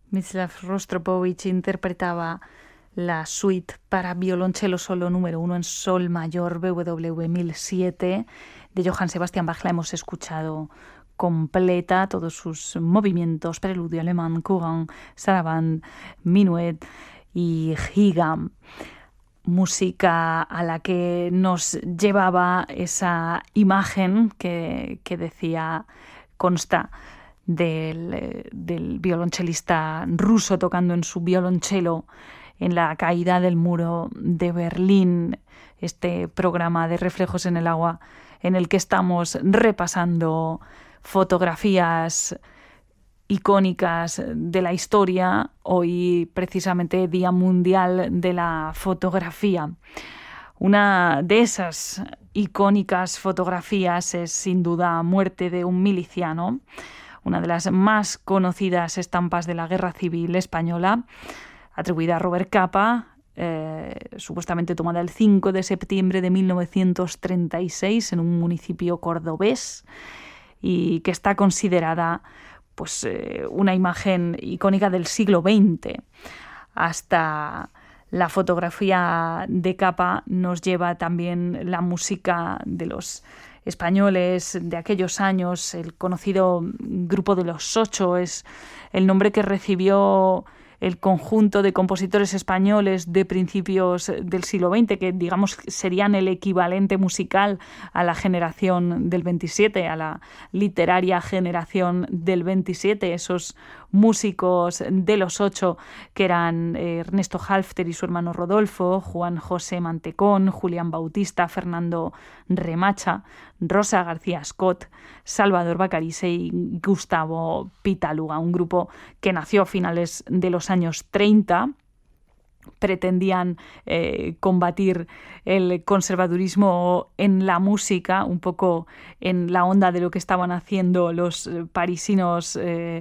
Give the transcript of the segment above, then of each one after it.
Miroslav Rostropovich interpretaba la suite para violonchelo solo número 1 en sol mayor BWV 1007 de Johann Sebastian Bach. La hemos escuchado completa, todos sus movimientos, preludio alemán, courant, saraband, minuet y giga. Música a la que nos llevaba esa imagen que decía, consta del violonchelista ruso tocando en su violonchelo en la caída del muro de Berlín, este programa de Reflejos en el Agua en el que estamos repasando fotografías icónicas de la historia, hoy precisamente Día Mundial de la Fotografía. Una de esas icónicas fotografías es sin duda Muerte de un miliciano, una de las más conocidas estampas de la Guerra Civil Española, atribuida a Robert Capa, supuestamente tomada el 5 de septiembre de 1936 en un municipio cordobés y que está considerada pues, una imagen icónica del siglo XX. Hasta la fotografía de Capa nos lleva también la música de los españoles de aquellos años. El conocido Grupo de los Ocho es el nombre que recibió el conjunto de compositores españoles de principios del siglo XX, que digamos serían el equivalente musical a la generación del 27, a la literaria generación del 27, esos músicos de los Ocho que eran Ernesto Halffter y su hermano Rodolfo, Juan José Mantecón, Julián Bautista, Fernando Remacha, Rosa García Scott, Salvador Bacarice y Gustavo Pitaluga, un grupo que nació a finales de los años 30. Pretendían combatir el conservadurismo en la música, un poco en la onda de lo que estaban haciendo los parisinos,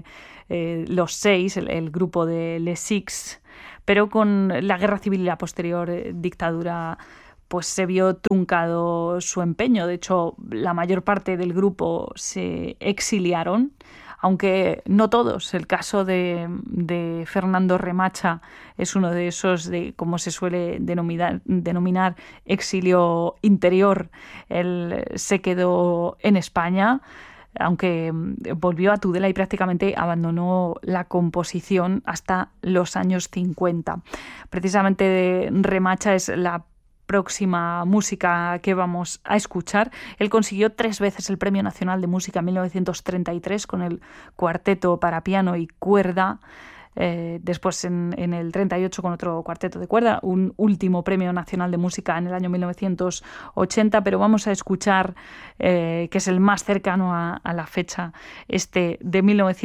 los Seis, el grupo de Les Six, pero con la guerra civil y la posterior dictadura pues se vio truncado su empeño. De hecho, la mayor parte del grupo se exiliaron, aunque no todos. El caso de Fernando Remacha es uno de esos, de como se suele denominar exilio interior. Él se quedó en España, aunque volvió a Tudela y prácticamente abandonó la composición hasta los años 50. Precisamente Remacha es la próxima música que vamos a escuchar. Él consiguió 3 veces el Premio Nacional de Música en 1933 con el cuarteto para piano y cuerda, después en el 38 con otro cuarteto de cuerda, un último Premio Nacional de Música en el año 1980, pero vamos a escuchar, que es el más cercano a la fecha, este de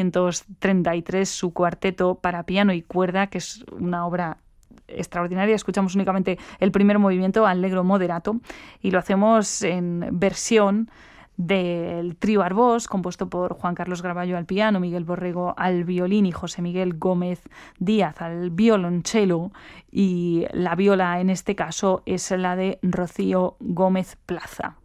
1933, su cuarteto para piano y cuerda, que es una obra extraordinaria. Escuchamos únicamente el primer movimiento, Allegro moderato, y lo hacemos en versión del trío Arbós, compuesto por Juan Carlos Gravallo al piano, Miguel Borrego al violín y José Miguel Gómez Díaz al violonchelo, y la viola en este caso es la de Rocío Gómez Plaza.